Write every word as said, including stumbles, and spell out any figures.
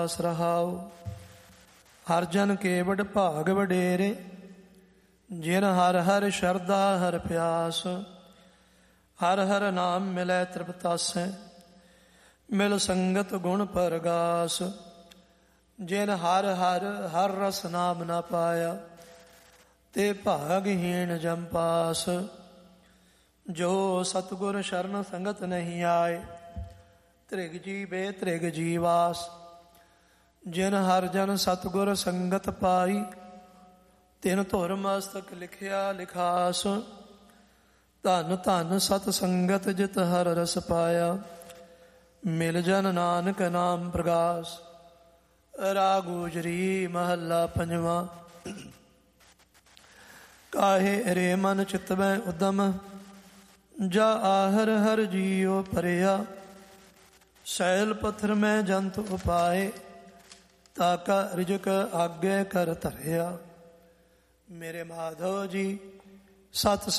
ਰਹਾਉ। ਹਰ ਜਨ ਕੇ ਵਡ ਭਾਗ ਵਡੇਰੇ, ਜਿਨ ਹਰ ਹਰ ਸ਼ਰਧਾ ਹਰ ਪਿਆਸ। ਹਰ ਹਰ ਨਾਮ ਮਿਲੈ ਤ੍ਰਿਪਤਾਸੈ, ਮਿਲ ਸੰਗਤ ਗੁਣ ਪਰਗਾਸ। ਜਿਨ ਹਰ ਹਰ ਹਰ ਰਸ ਨਾਮ ਨਾ ਪਾਇਆ, ਤੇ ਭਾਗਹੀਣ ਜਮ ਪਾਸ। ਜੋ ਸਤਿਗੁਰ ਸ਼ਰਨ ਸੰਗਤ ਨਹੀਂ ਆਏ, ਤ੍ਰਿਗ ਜੀਵੇ ਤ੍ਰਿਗ ਜੀਵਾਸ। ਜਿਨ ਹਰ ਜਨ ਸਤਿਗੁਰ ਸੰਗਤ ਪਾਈ, ਤਿਨ ਧੁਰ ਮਸਤਕ ਲਿਖਿਆ ਲਿਖਾਸ। ਧਨ ਧਨ ਸਤ ਸੰਗਤ ਜਿਤ ਹਰ ਰਸ ਪਾਇਆ, ਮਿਲ ਜਨ ਨਾਨਕ ਨਾਮ ਪ੍ਰਗਾਸ। ਰਾਗ ਗੁਜਰੀ ਮਹੱਲਾ ਪੰਜਵਾਂ। ਕਾਹੇ ਰੇ ਮਨ ਚਿਤਵੈ ਉਦਮ, ਜਾ ਆਹਰ ਹਰ ਜੀਉ ਭਰਿਆ। ਸੈਲ ਪੱਥਰ ਮੈਂ ਜੰਤ ਉਪਾਏ, ਤਾਕਾ ਰਿਜਕ ਆਗੇ ਕਰ ਧਰਿਆ। ਮੇਰੇ ਮਾਧੋ ਜੀ ਸਤ